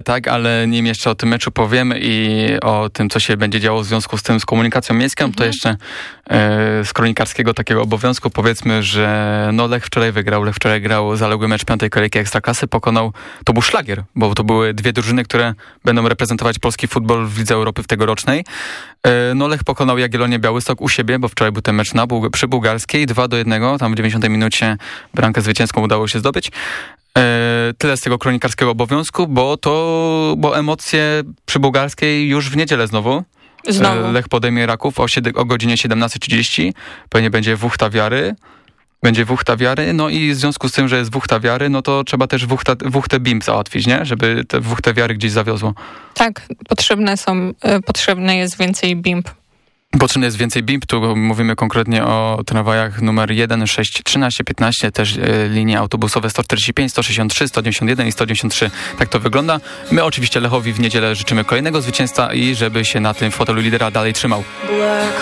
tak, ale nim jeszcze o tym meczu powiemy i o tym, co się będzie działo w związku z tym, z komunikacją miejską, to jeszcze z kronikarskiego takiego obowiązku powiedzmy, że Lech wczoraj wygrał. Lech wczoraj grał zaległy mecz 5. kolejki Ekstraklasy, pokonał, to był szlagier, bo to były dwie drużyny, które będą reprezentować polski futbol w Lidze Europy w tegorocznej. Lech pokonał Jagiellonię Białystok u siebie, bo wczoraj był ten mecz przy Bułgarskiej, 2-1, tam w 90 minucie bramkę zwycięską udało się zdobyć. Tyle z tego kronikarskiego obowiązku, bo emocje przy Bułgarskiej już w niedzielę znowu. Lech podejmie Raków o godzinie 17:30. Pewnie będzie wuchta wiary. No i w związku z tym, że jest wuchta wiary, no to trzeba też wuchtę BIMP załatwić, nie? Żeby te wuchtę wiary gdzieś zawiozło. Tak, potrzebne jest więcej BIMP. Potrzebne jest więcej BIMP, tu mówimy konkretnie o tramwajach numer 1, 6, 13, 15, też linie autobusowe 145, 163, 191 i 193. Tak to wygląda. My oczywiście Lechowi w niedzielę życzymy kolejnego zwycięstwa i żeby się na tym fotelu lidera dalej trzymał.